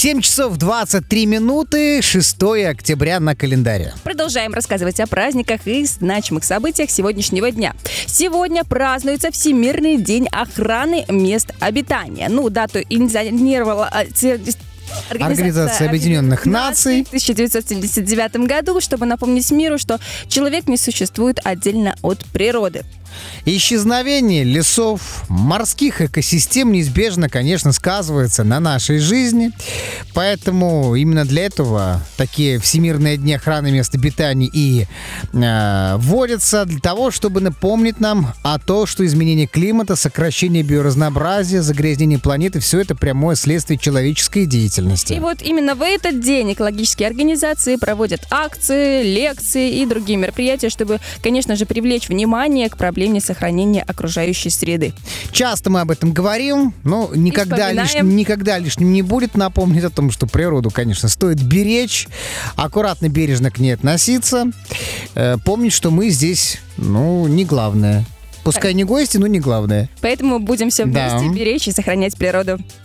7 часов 23 минуты, 6 октября на календаре. Продолжаем рассказывать о праздниках и значимых событиях сегодняшнего дня. Сегодня празднуется Всемирный день охраны мест обитания. Дату инициировала Организация Объединенных Наций в 1979 году, чтобы напомнить миру, что человек не существует отдельно от природы. Исчезновение лесов, морских экосистем неизбежно, конечно, сказывается на нашей жизни. Поэтому именно для этого такие Всемирные дни охраны мест обитания и вводятся, для того, чтобы напомнить нам о том, что изменение климата, сокращение биоразнообразия, загрязнение планеты — все это прямое следствие человеческой деятельности. И вот именно в этот день экологические организации проводят акции, лекции и другие мероприятия, чтобы, конечно же, привлечь внимание к проблеме сохранения окружающей среды. Часто мы об этом говорим, но никогда лишним не будет напомнить о том, что природу, конечно, стоит беречь, аккуратно, бережно к ней относиться, помнить, что мы здесь, не главное. Пускай не гости, но не главное. Поэтому будем все вместе беречь и сохранять природу.